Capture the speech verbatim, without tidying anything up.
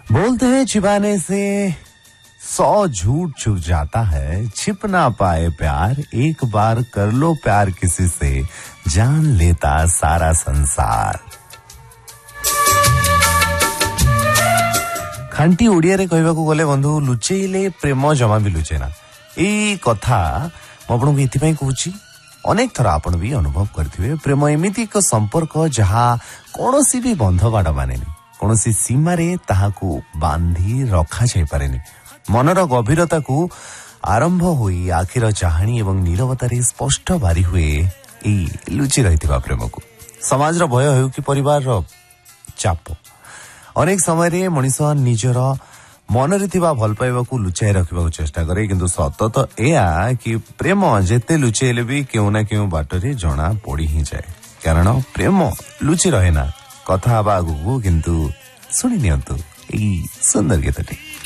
बोलते हैं छिपाने से सौ झूठ छुप जाता है, छिप ना पाए प्यार, एक बार कर लो प्यार किसी से, जान लेता सारा संसार। खांटी ओडिया रे कहबाकू गले बंधु लुचेइले प्रेम जमा भी लुचेना। एई कथा मु आपनकु एथिपई कहूची, अनेक थर आपण भी अनुभव करथिबे प्रेम एमिति एक संपर्क जहा कोनोसी भी बंध बाड़ मानेनी, कोनोसी सीमा रे ताहाकू बांधी रखा जाय पारेनी। मनर गभीरता को आरंभ हुई आखिर चाहाणी एवं नीरवतारे स्पष्ट बारी हुए एई लुचि रहिथिबा प्रेम को। समाज रो भय हेउ कि परिवार रो चाप, अनेक समय रे मनीष निजर मनरे थिबा भल पाइबा को लुचाई रखिबा चेष्टा करे, किंतु सत तो एया कि प्रेम जेते लुचेले भी केउ ना केउ बाटरे जणा पड़ी ही जाए, कारण प्रेम लुचि रहे ना। कथा आबा आगु किंतु सुनि नियंतु एई सुंदर गीतटी।